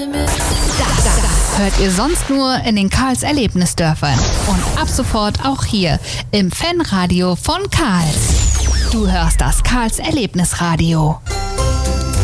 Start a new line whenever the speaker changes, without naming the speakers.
Das hört ihr sonst nur in den Karls Erlebnisdörfern. Und ab sofort auch hier im Fanradio von Karls. Du hörst das Karls Erlebnisradio.